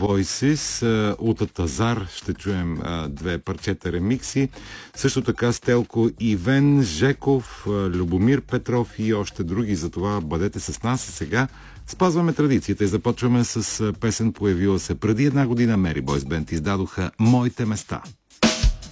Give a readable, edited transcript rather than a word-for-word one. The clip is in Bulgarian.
Voices, от Тазар ще чуем две парчета ремикси. Също така Стелко Ивен, Жеков, Любомир Петров и още други. Затова бъдете с нас. Сега спазваме традицията и започваме с песен, появила се преди една година. Мери Бойс Бенд издадоха "Моите места".